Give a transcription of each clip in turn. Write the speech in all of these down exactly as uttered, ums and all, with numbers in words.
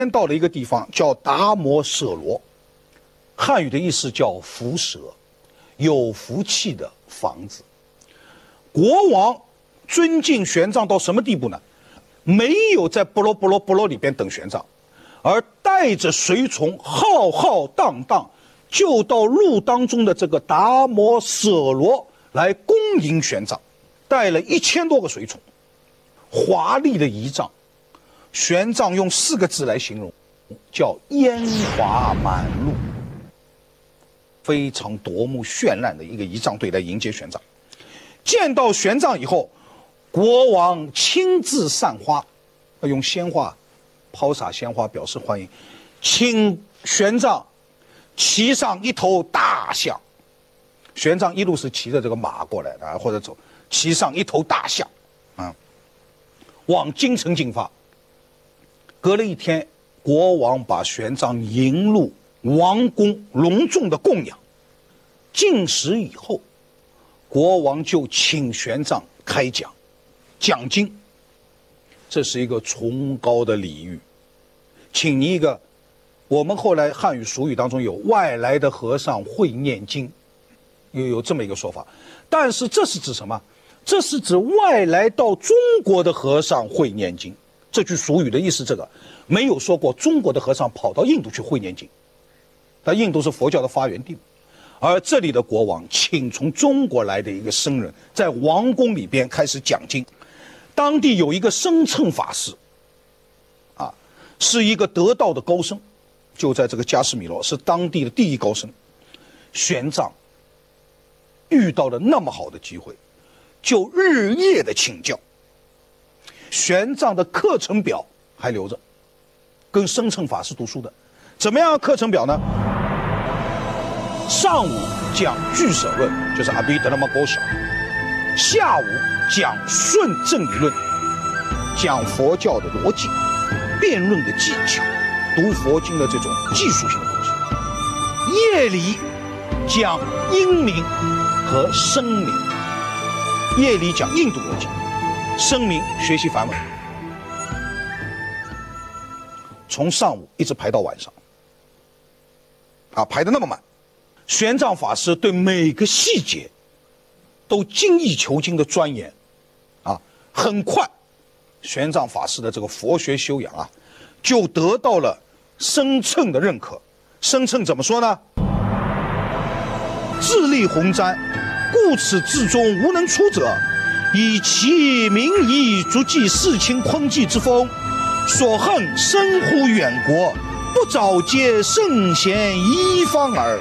到了一个地方叫达摩舍罗，汉语的意思叫福舍，有福气的房子。国王尊敬玄奘到什么地步呢？没有在波罗波罗波罗里边等玄奘，而带着随从浩浩荡荡就到路当中的这个达摩舍罗来恭迎玄奘，带了一千多个随从，华丽的仪仗。玄奘用四个字来形容，叫烟华满路，非常夺目绚烂的一个仪仗队来迎接玄奘。见到玄奘以后，国王亲自散花，用鲜花抛洒鲜花表示欢迎，请玄奘骑上一头大象。玄奘一路是骑着这个马过来的啊，或者走，骑上一头大象啊，往京城进发。隔了一天，国王把玄奘迎入王宫，隆重的供养。进食以后，国王就请玄奘开讲，讲经。这是一个崇高的礼遇，请你一个，我们后来汉语俗语当中有外来的和尚会念经，又有这么一个说法。但是这是指什么？这是指外来到中国的和尚会念经。这句俗语的意思，这个没有说过中国的和尚跑到印度去会念经，但印度是佛教的发源地，而这里的国王请从中国来的一个僧人，在王宫里边开始讲经。当地有一个僧称法师，啊，是一个得道的高僧，就在这个迦湿弥罗，是当地的第一高僧。玄奘遇到了那么好的机会，就日夜的请教。玄奘的课程表还留着，跟僧称法师读书的。怎么样课程表呢？上午讲俱舍论，就是阿毗达拉玛高晓；下午讲顺正理论，讲佛教的逻辑、辩论的技巧，读佛经的这种技术性的东西；夜里讲音明和声明，夜里讲印度逻辑，声明学习梵文，从上午一直排到晚上，啊，排得那么满。玄奘法师对每个细节都精益求精的钻研，啊，很快，玄奘法师的这个佛学修养啊，就得到了僧称的认可。僧称怎么说呢？自立鸿瞻，故此至中无能出者。以其名义足记世卿崑寂之风，所恨深乎远国，不早接圣贤一方耳。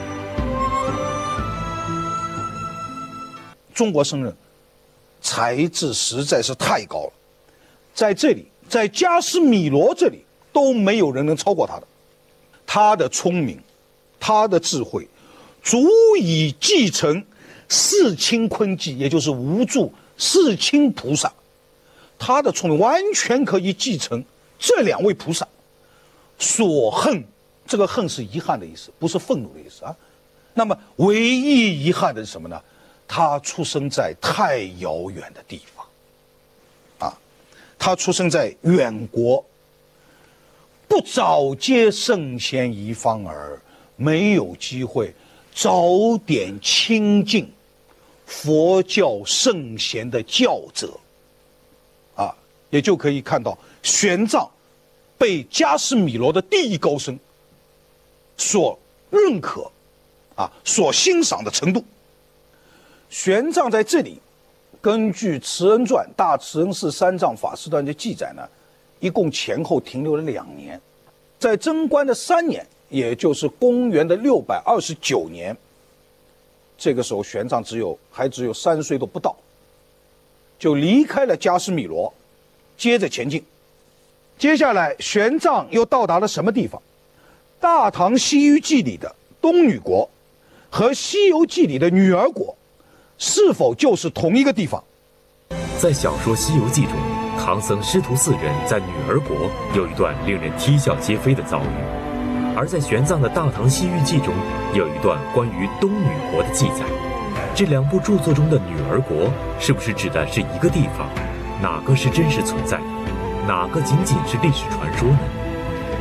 中国僧人才智实在是太高了，在这里，在迦湿弥罗这里都没有人能超过他的。他的聪明，他的智慧，足以继承世卿崑寂，也就是无著世卿菩萨，他的聪明完全可以继承这两位菩萨所恨。这个恨是遗憾的意思，不是愤怒的意思啊。那么唯一遗憾的是什么呢？他出生在太遥远的地方啊，他出生在远国，不早接圣贤一方耳，没有机会早点亲近佛教圣贤的教者，啊，也就可以看到玄奘被迦湿弥罗的第一高僧所认可，啊，所欣赏的程度。玄奘在这里，根据《慈恩传》大慈恩寺三藏法师传的记载呢，一共前后停留了两年。在贞观的三年，也就是公元的六百二十九年。这个时候，玄奘只有还只有三岁都不到，就离开了迦湿弥罗，接着前进。接下来，玄奘又到达了什么地方？《大唐西域记》里的东女国和《西游记》里的女儿国，是否就是同一个地方？ 在小说《西游记》中，唐僧师徒四人在女儿国有一段令人啼笑皆非的遭遇。而在玄奘的《大唐西域记》中，有一段关于东女国的记载。这两部著作中的女儿国，是不是指的是一个地方？哪个是真实存在的？哪个仅仅是历史传说呢？